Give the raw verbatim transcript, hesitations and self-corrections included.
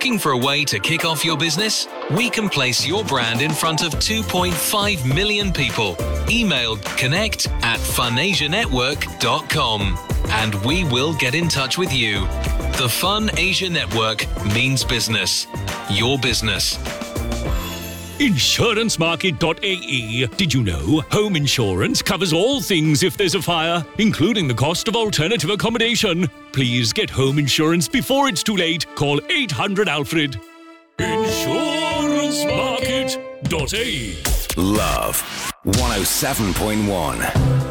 Looking for a way to kick off your business? We can place your brand in front of two point five million people. Email connect at funasia network dot com and we will get in touch with you. The Fun Asia Network means business. Your business. insurance market dot a e. Did you know home insurance covers all things if there's a fire, including the cost of alternative accommodation? Please get home insurance before it's too late. Call eight hundred Alfred. insurance market dot a e. Love one oh seven point one.